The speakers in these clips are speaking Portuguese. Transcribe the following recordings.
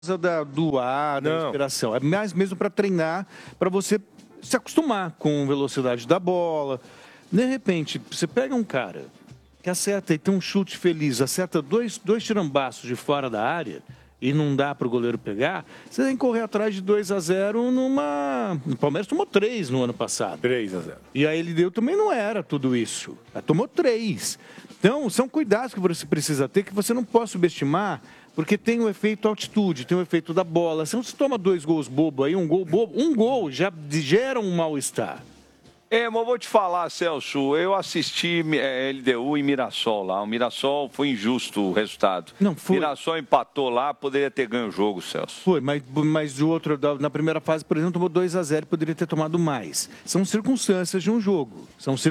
do ar, da respiração. É mais mesmo para treinar, para você se acostumar com a velocidade da bola. De repente, você pega um cara que acerta e tem um chute feliz, acerta dois tirambaços de fora da área e não dá para o goleiro pegar, você tem que correr atrás de 2-0 numa... O Palmeiras tomou 3 no ano passado. 3-0. E a LDU também não era tudo isso. Ela tomou 3. Então, são cuidados que você precisa ter, que você não pode subestimar, porque tem o efeito altitude, tem o efeito da bola. Se você toma 2 gols bobo aí, um gol já gera um mal-estar. Mas vou te falar, Celso, eu assisti LDU e Mirassol lá. O Mirassol foi injusto o resultado. Não, foi. Mirassol empatou lá, poderia ter ganho o jogo, Celso. Foi, mas o outro, na primeira fase, por exemplo, tomou 2-0 e poderia ter tomado mais. São circunstâncias de um jogo.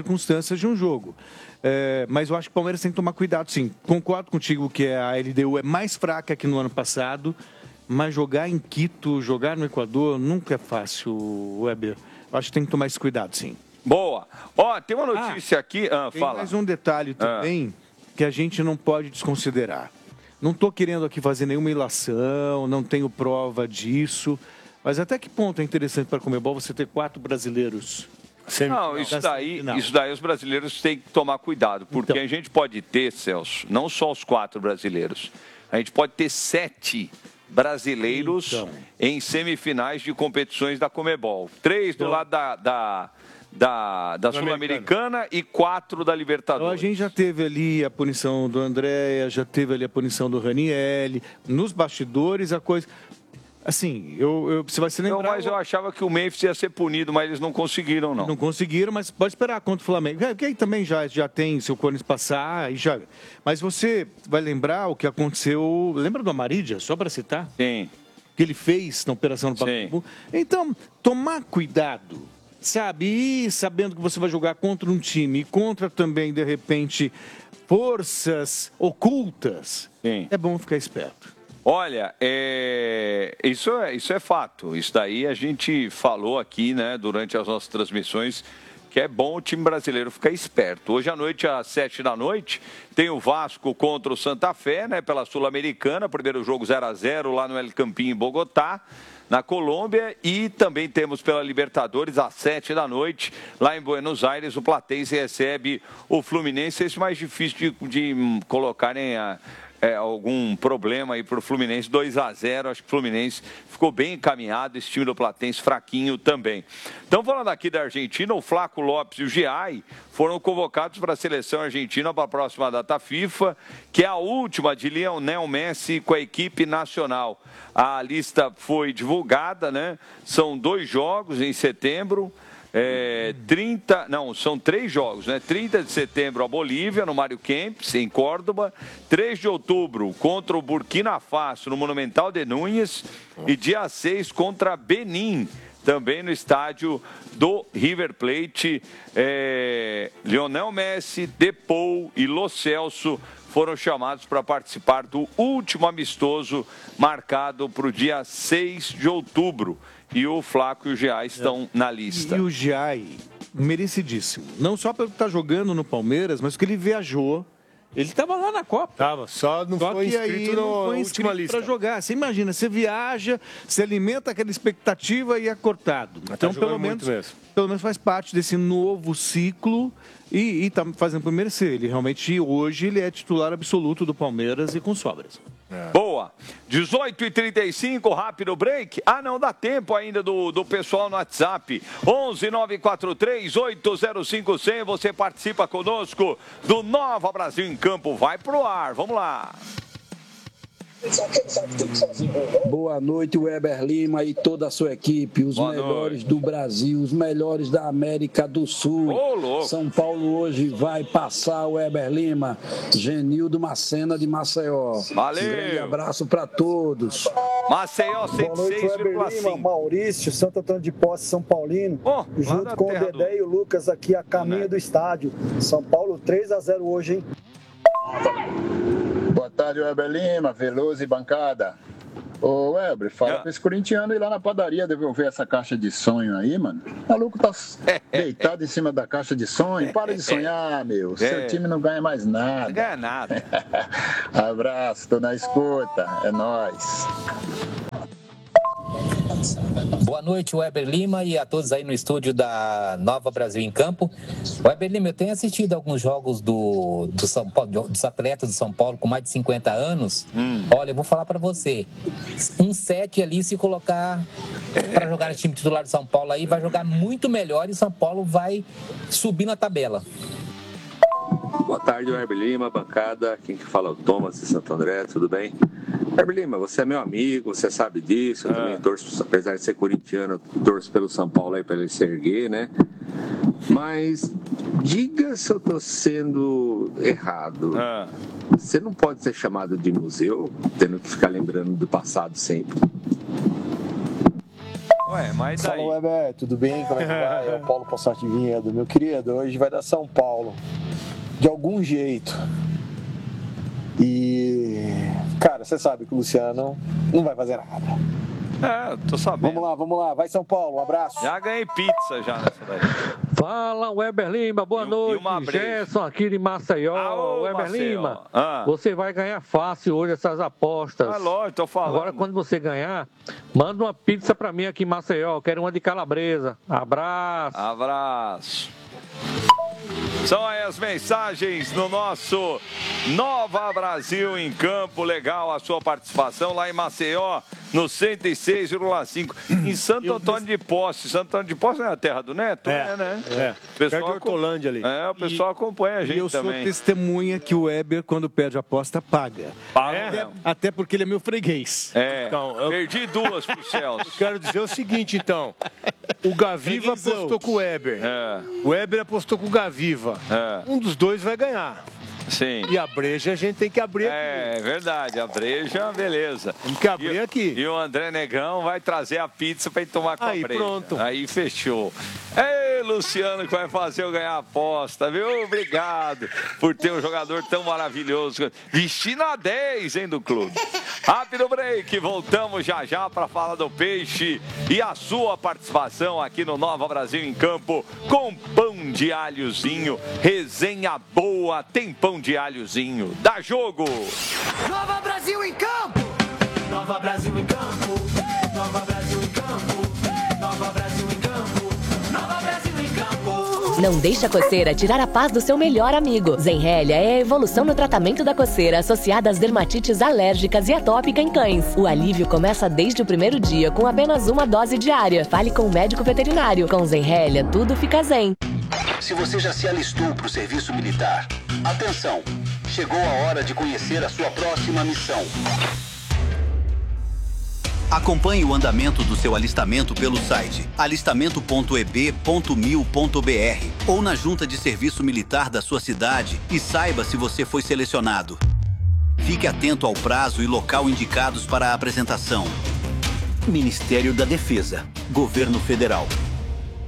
Mas eu acho que o Palmeiras tem que tomar cuidado, sim. Concordo contigo que a LDU é mais fraca que no ano passado, mas jogar em Quito, jogar no Equador, nunca é fácil, Weber. Eu acho que tem que tomar esse cuidado, sim. Boa. Tem uma notícia aqui. Tem Fala. mais um detalhe também que a gente não pode desconsiderar. Não estou querendo aqui fazer nenhuma ilação, não tenho prova disso, mas até que ponto é interessante para a Conmebol você ter 4 brasileiros? Não, isso daí os brasileiros têm que tomar cuidado, porque a gente pode ter, Celso, não só os 4 brasileiros, a gente pode ter 7 brasileiros em semifinais de competições da Conmebol. 3 do lado da Sul-Americana e 4 da Libertadores. Então, a gente já teve ali a punição do Andréa, já teve ali a punição do Ranielli, nos bastidores a coisa... Assim, você vai se lembrar... Mas eu achava que o Memphis ia ser punido, mas eles não conseguiram, não. Não conseguiram, mas pode esperar contra o Flamengo. Porque aí também já tem, se o Corinthians passar, e já... Mas você vai lembrar o que aconteceu... Lembra do Amarídia, só para citar? Sim. Que ele fez na Operação do Pacaembu. Então, tomar cuidado, sabe? E sabendo que você vai jogar contra um time, contra também, de repente, forças ocultas, é bom ficar esperto. Olha, isso é fato. Isso daí a gente falou aqui, né, durante as nossas transmissões, que é bom o time brasileiro ficar esperto. Hoje à noite, às 7h, tem o Vasco contra o Santa Fé, né, pela Sul-Americana. Primeiro jogo 0-0 lá no El Campín, em Bogotá, na Colômbia. E também temos pela Libertadores, às 7h, lá em Buenos Aires, o Platense recebe o Fluminense. Esse é mais difícil de colocarem algum problema aí para o Fluminense, 2-0, acho que o Fluminense ficou bem encaminhado, esse time do Platense fraquinho também. Então, falando aqui da Argentina, o Flaco Lopes e o Giai foram convocados para a seleção argentina para a próxima data FIFA, que é a última de Lionel Messi com a equipe nacional. A lista foi divulgada, né? São 2 jogos em setembro. São 3 jogos, né? 30 de setembro a Bolívia, no Mário Kempes, em Córdoba. 3 de outubro contra o Burkina Faso, no Monumental de Núñez. E dia 6 contra Benin, também no estádio do River Plate. Lionel Messi, Depou e Lo Celso foram chamados para participar do último amistoso marcado para o dia 6 de outubro. E o Flaco e o Giai estão na lista. E o Giai, merecidíssimo. Não só pelo que está jogando no Palmeiras, mas porque ele viajou. Ele estava lá na Copa. Só não foi inscrito na última lista. Para jogar. Você imagina, você viaja, você alimenta aquela expectativa e é cortado. Então, pelo menos faz parte desse novo ciclo e está fazendo por merecer. Ele realmente, hoje, ele é titular absoluto do Palmeiras e com sobras. Boa. 18h35, rápido break. Não, dá tempo ainda do pessoal no WhatsApp. 11-943-805-100. Você participa conosco do Nova Brasil em Campo. Vai pro ar. Vamos lá. Boa noite, Weber Lima e toda a sua equipe, os melhores do Brasil, os melhores da América do Sul. São Paulo hoje vai passar o Weber Lima, Genildo Macena de Maceió. Valeu. Um grande abraço para todos. Maceió 106,5. Boa noite, Weber Lima, Maurício, Santo Antônio de Posse, São Paulino. Junto com o Dedé e o Lucas aqui a caminho do estádio. São Paulo 3-0 hoje, hein? Boa tarde, Weber Lima, Veloso e bancada. Ô, Weber, fala pra esse corintiano ir lá na padaria devolver essa caixa de sonho aí, mano. O maluco tá deitado em cima da caixa de sonho. Para de sonhar, meu. Seu time não ganha mais nada. Não ganha nada. Abraço, tô na escuta. É nóis. Boa noite, Weber Lima, e a todos aí no estúdio da Nova Brasil em Campo. Weber Lima, eu tenho assistido alguns jogos do São Paulo, dos atletas do São Paulo com mais de 50 anos. Olha, eu vou falar para você, um 7 ali, se colocar para jogar no time titular do São Paulo aí, vai jogar muito melhor e o São Paulo vai subir na tabela. Boa tarde, Weber Lima, bancada. Quem que fala é o Thomas de Santo André, tudo bem? Weber Lima, você é meu amigo, você sabe disso. Eu também torço, apesar de ser corintiano, torço pelo São Paulo aí para ele se erguer, né? Mas diga se eu tô sendo errado. Você não pode ser chamado de museu, tendo que ficar lembrando do passado sempre. Ué, mas daí... Fala, Weber, tudo bem? Como é que vai? É o Paulo Passati Vinhedo. Meu querido, hoje vai dar São Paulo. De algum jeito. E, cara, você sabe que o Luciano não vai fazer nada. Tô sabendo. Vamos lá. Vai São Paulo, um abraço. Já ganhei pizza já nessa daí. Fala, Weber Lima, boa noite. Gerson aqui de Maceió. Alô, Weber Maceió. Lima, você vai ganhar fácil hoje essas apostas. Lógico, tô falando. Agora, quando você ganhar, manda uma pizza pra mim aqui em Maceió. Quero uma de calabresa. Abraço. São aí as mensagens no nosso Nova Brasil em Campo. Legal a sua participação lá em Maceió, no 106,5. Em Santo Antônio de Posse. Santo Antônio de Posse não é a terra do Neto? né? Perto de Hortolândia ali. O pessoal acompanha a gente eu também. Eu sou testemunha que o Weber, quando perde a aposta, paga. Até porque ele é meu freguês. Então, perdi 2 pro Celso. Quero dizer o seguinte, então. O Gaviva apostou com o Weber. O Weber apostou com o Gaviva. Um dos dois vai ganhar. Sim. E a breja a gente tem que abrir aqui. É verdade, a breja, beleza. Temos que abrir aqui. E o André Negão vai trazer a pizza pra ele tomar com a breja. Aí, pronto. Aí fechou. Ei, Luciano, que vai fazer eu ganhar a aposta, viu? Obrigado por ter um jogador tão maravilhoso. Vestindo a 10, hein, do clube. Rápido break, voltamos já pra falar do Peixe e a sua participação aqui no Nova Brasil em Campo com pão de alhozinho. Resenha boa, tem pão de alhozinho. Dá jogo! Nova Brasil em Campo! Nova Brasil em Campo! Nova Brasil em Campo! Nova Brasil em Campo! Nova Brasil em Campo! Não deixe a coceira tirar a paz do seu melhor amigo. Zenrelia é a evolução no tratamento da coceira associada às dermatites alérgicas e atópica em cães. O alívio começa desde o primeiro dia com apenas uma dose diária. Fale com o médico veterinário. Com Zenrelia, tudo fica zen. Se você já se alistou para o serviço militar, atenção! Chegou a hora de conhecer a sua próxima missão. Acompanhe o andamento do seu alistamento pelo site alistamento.eb.mil.br ou na junta de serviço militar da sua cidade e saiba se você foi selecionado. Fique atento ao prazo e local indicados para a apresentação. Ministério da Defesa, Governo Federal.